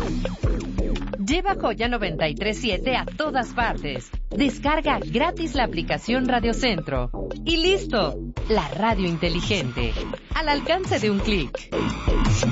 Lleva Joya 93.7 a todas partes. Descarga gratis la aplicación Radio Centro. Y listo, la radio inteligente, al alcance de un clic.